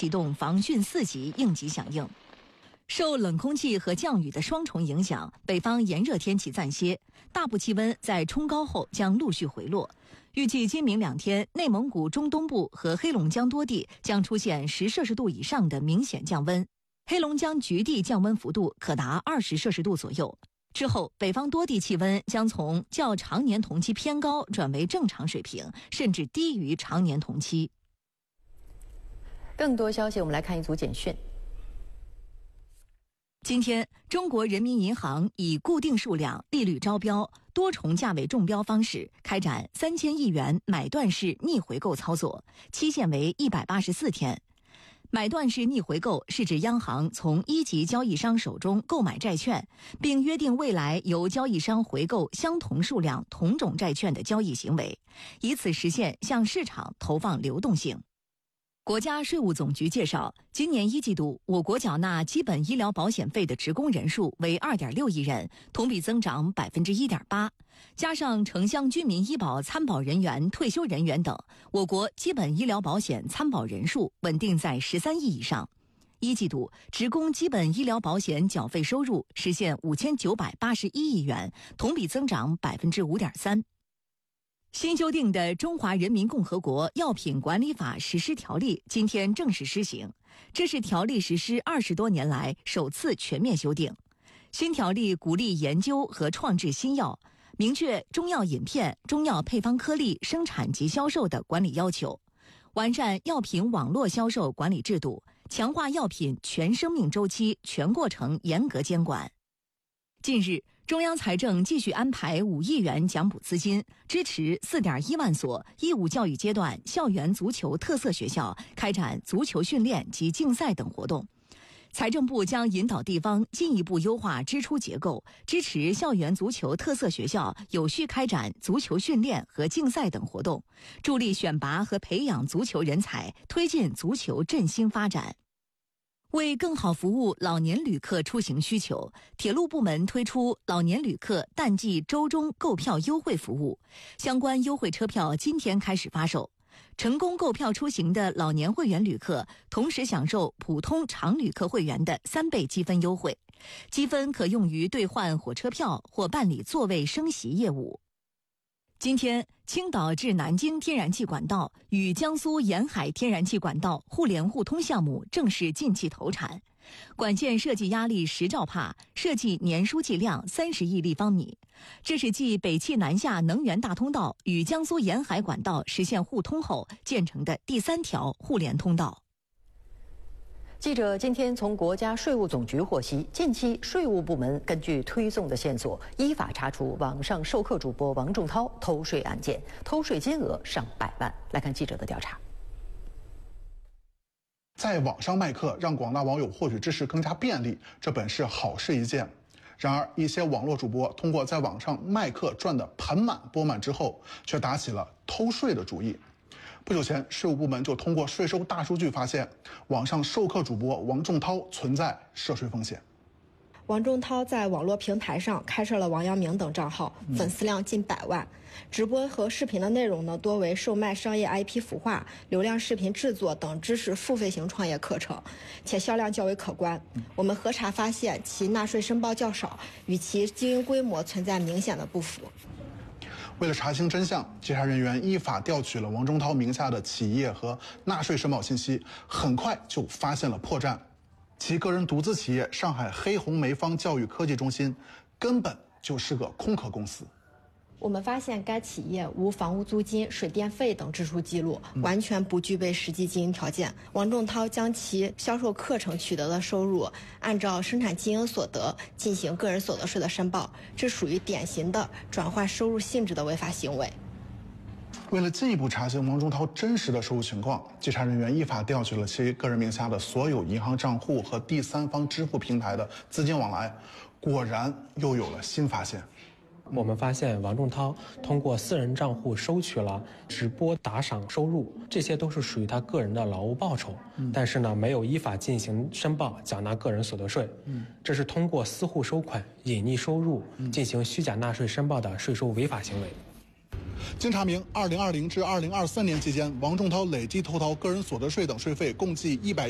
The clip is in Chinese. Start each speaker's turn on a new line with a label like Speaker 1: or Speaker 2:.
Speaker 1: 启动防汛4级应急响应。受冷空气和降雨的双重影响，北方炎热天气暂歇，大部气温在冲高后将陆续回落。预计今明2天，内蒙古中东部和黑龙江多地将出现10摄氏度以上的明显降温，黑龙江局地降温幅度可达20摄氏度左右。之后，北方多地气温将从较常年同期偏高转为正常水平，甚至低于常年同期。
Speaker 2: 更多消息，我们来看一组简讯。
Speaker 1: 今天，中国人民银行以固定数量、利率招标、多重价位中标方式开展3000亿元买断式逆回购操作，期限为184天。买断式逆回购是指央行从1级交易商手中购买债券，并约定未来由交易商回购相同数量同种债券的交易行为，以此实现向市场投放流动性。国家税务总局介绍，今年1季度，我国缴纳基本医疗保险费的职工人数为2.6亿人，同比增长1.8%。加上城乡居民医保参保人员、退休人员等，我国基本医疗保险参保人数稳定在13亿以上。1季度，职工基本医疗保险缴费收入实现5981亿元，同比增长5.3%。新修订的《中华人民共和国药品管理法实施条例》今天正式施行，这是条例实施20多年来首次全面修订。新条例鼓励研究和创制新药，明确中药饮片、中药配方颗粒生产及销售的管理要求，完善药品网络销售管理制度，强化药品全生命周期全过程严格监管。近日，中央财政继续安排5亿元奖补资金，支持4.1万所义务教育阶段校园足球特色学校开展足球训练及竞赛等活动。财政部将引导地方进一步优化支出结构，支持校园足球特色学校有序开展足球训练和竞赛等活动，助力选拔和培养足球人才，推进足球振兴发展。为更好服务老年旅客出行需求，铁路部门推出老年旅客淡季周中购票优惠服务，相关优惠车票今天开始发售。成功购票出行的老年会员旅客，同时享受普通常旅客会员的3倍积分优惠，积分可用于兑换火车票或办理座位升席业务。今天，青岛至南京天然气管道与江苏沿海天然气管道互联互通项目正式进气投产，管线设计压力10兆帕，设计年输气量30亿立方米。这是继北气南下能源大通道与江苏沿海管道实现互通后建成的第3条互联通道。
Speaker 2: 记者今天从国家税务总局获悉，近期税务部门根据推送的线索，依法查处网上授课主播王仲涛偷税案件，偷税金额上百万。来看记者的调查。
Speaker 3: 在网上卖课，让广大网友获取知识更加便利，这本是好事一件。然而，一些网络主播通过在网上卖课赚得盆满钵满之后，却打起了偷税的主意。不久前，税务部门就通过税收大数据发现，网上授课主播王仲涛存在涉税风险。
Speaker 4: 王仲涛在网络平台上开设了王阳明等账号，粉丝量近100万。直播和视频的内容呢，多为售卖商业 IP 孵化、流量视频制作等知识付费型创业课程，且销量较为可观。我们核查发现，其纳税申报较少，与其经营规模存在明显的不符。
Speaker 3: 为了查清真相，稽查人员依法调取了王仲涛名下的企业和纳税申报信息，很快就发现了破绽。其个人独资企业上海黑红梅方教育科技中心根本就是个空壳公司。
Speaker 4: 我们发现该企业无房屋租金、水电费等支出记录，完全不具备实际经营条件。王仲涛将其销售课程取得的收入按照生产经营所得进行个人所得税的申报，这属于典型的转换收入性质的违法行为。
Speaker 3: 为了进一步查清王仲涛真实的收入情况，稽查人员依法调取了其个人名下的所有银行账户和第三方支付平台的资金往来，果然又有了新发现。
Speaker 5: 我们发现王仲涛通过私人账户收取了直播打赏收入，这些都是属于他个人的劳务报酬，但是呢，没有依法进行申报缴纳个人所得税，这是通过私户收款、隐匿收入进行虚假纳税申报的税收违法行为。
Speaker 3: 经查明，2020至2023年期间，王仲涛累计偷逃个人所得税等税费共计100